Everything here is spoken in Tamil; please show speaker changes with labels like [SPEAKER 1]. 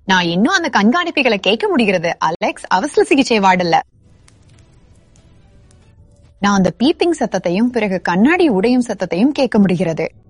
[SPEAKER 1] நான் இன்னும் அந்த கண்காணிப்புகளை கேட்க முடிகிறது. அலெக்ஸ், அவசர சிகிச்சை வார்டுல. நான் அந்த பீப்பிங் சத்தத்தையும் பிறகு கண்ணாடி உடையும் சத்தத்தையும் கேட்க முடிகிறது.